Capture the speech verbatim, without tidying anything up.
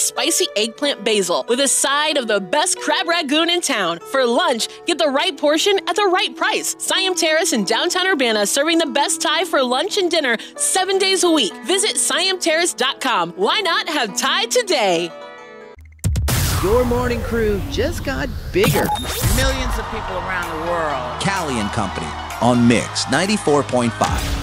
spicy eggplant basil with a side of the best crab ragoon in town. For lunch, get the right portion at the right price. Siam Terrace in downtown Urbana, serving the best Thai for lunch and dinner seven days a week. Visit siam terrace dot com. Why not have Thai today? Your morning crew just got bigger. Millions of people around the world. Callie and Company on Mix ninety-four point five.